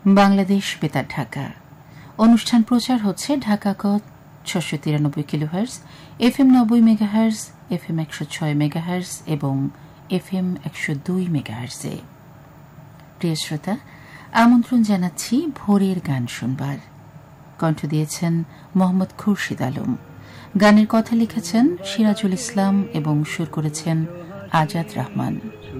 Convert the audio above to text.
বাংলাদেশ বেতার ঢাকা। অনুষ্ঠান প্রচার হচ্ছে ঢাকা ক ৬৯৩ kilohertz, FM ৯০ megahertz, FM ১০৬ megahertz এবং FM ১০২ মেগাহার্জে। প্রিয় শ্রোতা, আমন্ত্রণ জানাচ্ছি ভোরের গান শুনবার। কণ্ঠ দিয়েছেন মোহাম্মদ খুরশিদ আলম। গানের কথা লিখেছেন সিরাজুল ইসলাম এবং সুর করেছেন আজাদ রহমান।